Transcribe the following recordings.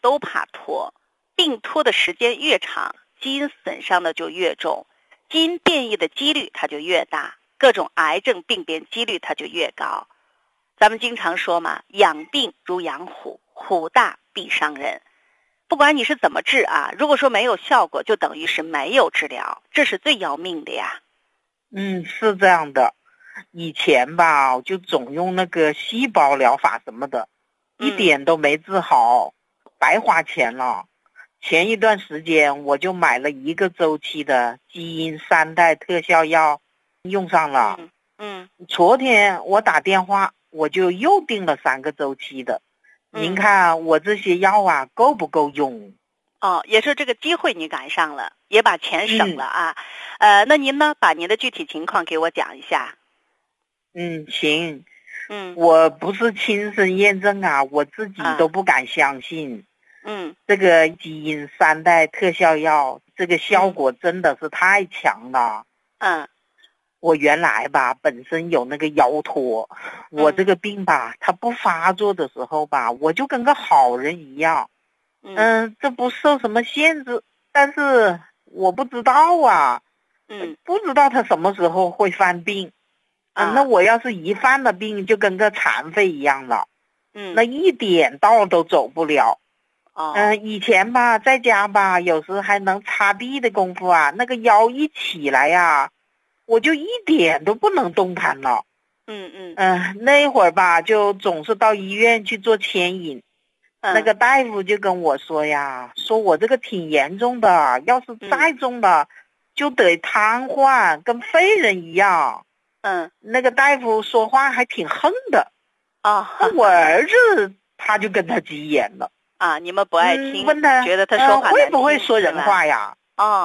都怕拖，病拖的时间越长，基因损伤的就越重，基因变异的几率它就越大，各种癌症病变几率它就越高。咱们经常说嘛，养病如养虎，虎大必伤人。不管你是怎么治啊，如果说没有效果，就等于是没有治疗，这是最要命的呀。 是这样的。以前吧，我就总用那个细胞疗法什么的，一点都没治好，白花钱了。前一段时间我就买了1个周期的基因3代特效药，用上了。昨天我打电话，我就又订了3个周期的。您看我这些药啊，够不够用？ 也是这个机会你赶上了，也把钱省了啊。那您呢，把您的具体情况给我讲一下。 行。我不是亲身验证啊，我自己都不敢相信。这个基因3代特效药，这个效果真的是太强了。我原来吧，本身有那个腰托，我这个病吧，它不发作的时候吧，我就跟个好人一样。这不受什么限制，但是我不知道啊。不知道他什么时候会犯病。那我要是一犯了病，就跟个残废一样了。那一点道都走不了。以前吧，在家吧，有时还能擦地的功夫啊，那个腰一起来呀，我就一点都不能动弹了。那会儿吧，就总是到医院去做牵引。那个大夫就跟我说呀，说我这个挺严重的，要是再重了，就得瘫痪，跟废人一样。那个大夫说话还挺横的。我儿子他就跟他急眼了。 你们不爱听， 问他觉得他说话会不会说人话呀？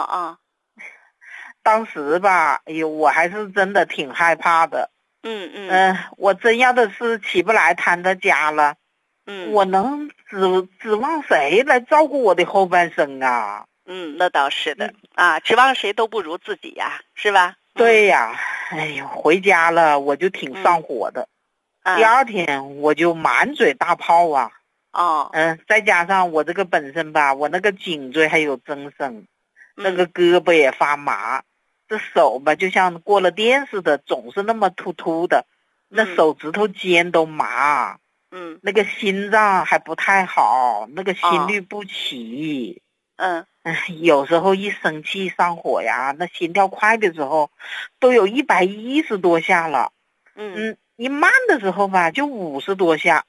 当时吧，哎呦，我还是真的挺害怕的。我真要的是起不来瘫在家了。我能指望谁来照顾我的后半生啊？ 那倒是的。指望谁都不如自己呀，是吧？ 对呀。哎呦，回家了我就挺上火的。第二天我就满嘴大泡啊。再加上我这个本身吧，我那个颈椎还有增生，那个胳膊也发麻，这手吧就像过了电似的，总是那么突突的，那手指头尖都麻。那个心脏还不太好，那个心律不齐。有时候一生气上火呀，那心跳快的时候都有110多下了。一慢的时候吧就50多下。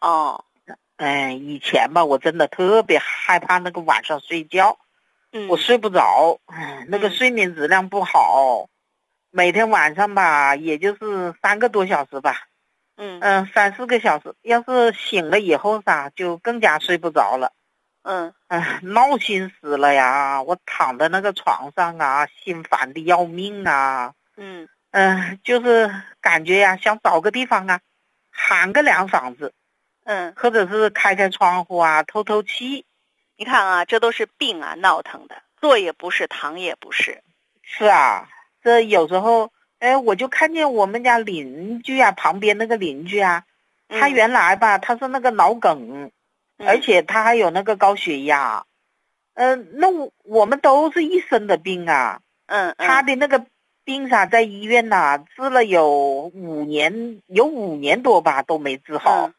以前吧我真的特别害怕那个晚上睡觉。我睡不着。那个睡眠质量不好。每天晚上吧也就是3个多小时吧。3、4个小时，要是醒了以后啥就更加睡不着了。闹心死了呀，我躺在那个床上啊，心烦的要命啊。就是感觉呀想找个地方啊喊个2嗓子。或者是开窗户啊透透气。 你看啊，这都是病啊，闹腾的，坐也不是，躺也不是。 是啊，这有时候我就看见我们家邻居啊，旁边那个邻居啊，他原来吧他是那个脑梗。而且他还有那个高血压。那我们都是一身的病啊。他的那个病啥在医院呐治了有5年多吧都没治好。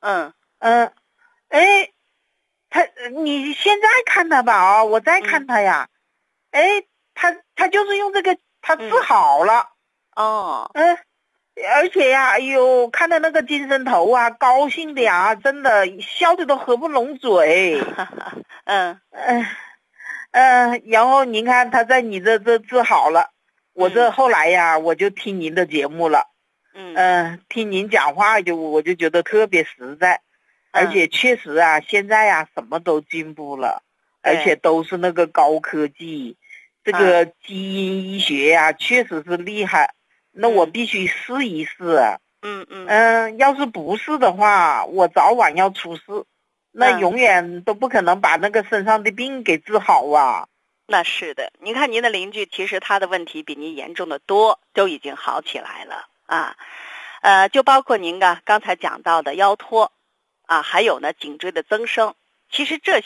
你现在看他吧我再看他呀。他就是用这个他治好了。而且呀，哎呦，看到那个精神头啊，高兴的呀，真的笑的都合不拢嘴。然后您看他在你这治好了。我这后来呀，我就听您的节目了。听您讲话我就觉得特别实在。而且确实啊，现在呀什么都进步了，而且都是那个高科技。这个基因医学呀确实是厉害。那我必须试一试。要是不是的话，我早晚要出事。那永远都不可能把那个身上的病给治好啊。 那是的，您看您的邻居，其实他的问题比您严重的多，都已经好起来了啊。就包括您刚才讲到的腰托啊，还有呢颈椎的增生，其实这